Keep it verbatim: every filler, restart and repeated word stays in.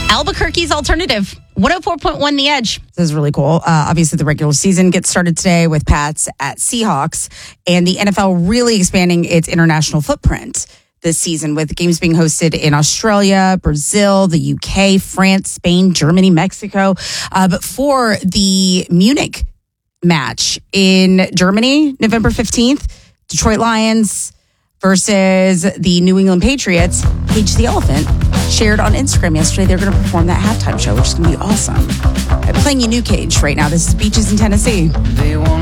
Albuquerque's alternative. one oh four point one The Edge. This is really cool. Uh, obviously, the regular season gets started today with Pats at Seahawks, and the N F L really expanding its international footprint this season with games being hosted in Australia, Brazil, the U K, France, Spain, Germany, Mexico. Uh, but for the Munich match in Germany, November fifteenth, Detroit Lions versus the New England Patriots, Cage the Elephant shared on Instagram yesterday they're going to perform that halftime show, which is going to be awesome. I'm playing you new Cage right now. This is Beaches in Tennessee.